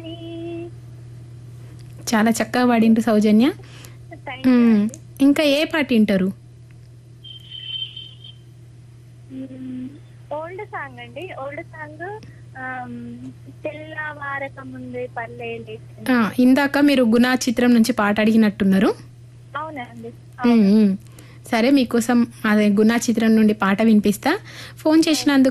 చాలా చక్కగా పాడిండ్రు సౌజన్య. Thank you మ్మ్. అండి. ఇంకా ఏ పాట వింటారు? ఓల్డ్ సాంగ్ అండి. ఓల్డ్ సాంగ్ తెల్లవారక ముందే పల్లె లేచింది. ఇందాక మీరు గుణా చిత్రం నుంచి పాట అడిగినట్టున్నారు. అవునండి. సరే, మీకోసం అదే గుణా చిత్రం నుండి పాట వినిపిస్తా. ఫోన్ చేసినందుకు